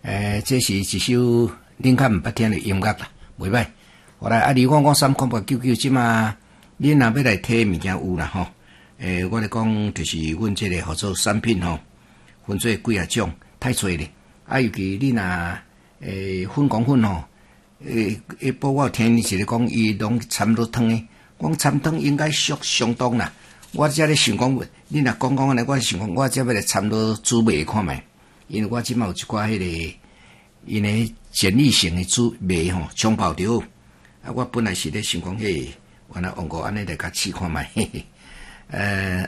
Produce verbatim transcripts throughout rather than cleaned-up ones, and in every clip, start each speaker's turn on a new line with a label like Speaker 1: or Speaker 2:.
Speaker 1: 诶、呃，这是一首恁较毋捌听的音乐啦，袂歹。后来啊，二五五三空八九九，即嘛，恁若要来摕物件有啦吼。诶、呃，我咧讲就是阮这个合作产品吼，分做几啊种，太侪咧。啊，尤其恁若诶粉讲粉吼，诶诶，不过我听伊是咧讲，伊拢掺落汤诶，讲掺汤应该属相当啦。我则咧想讲，恁若讲讲安尼，我想讲，我则要来掺落滋味看觅。因为我即摆有一寡迄、那个，因诶简易型诶煮糜吼，冲泡着。啊，我本来是咧想讲，迄原来王哥安尼来甲试看觅，嘿嘿。呃，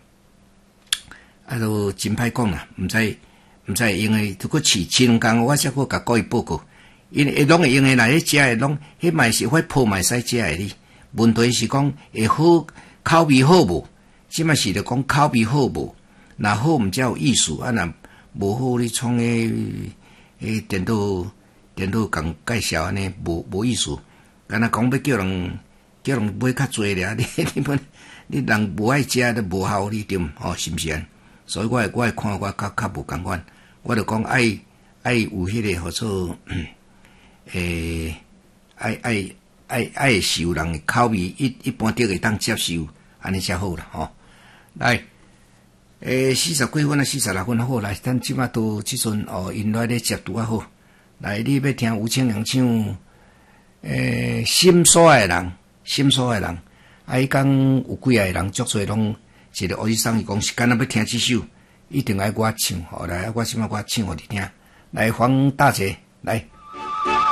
Speaker 1: 啊都真歹讲啦，毋知毋知用诶，如果试试两工，我则搁甲各位报告。因为拢会用诶，若迄食诶，拢迄嘛是会破卖使食诶哩。问题是讲会好口味好无？即嘛是咧讲口味好无？若好毋则有意思，啊若无好，你创诶诶电脑电脑共介绍安尼无无意思。敢若讲要叫人叫人买较济俩，你你本你人无爱食都无效，你对毋？哦，是毋是安？所以我我会看我较较无共款，我就讲爱爱有迄个号做诶，爱爱爱爱是有人口味一一般都会当接受，安尼才好啦吼。来。诶，四十几分啊，四十六分好来，咱即马都即阵哦，音乐咧接拄啊好。来，你要听吴清良唱诶，心所爱人，心所爱人。啊，伊讲有几个人足侪拢一个学生伊讲是敢若要听即首，一定爱我唱。好来，我即马我唱互你听。来，黄大姐来。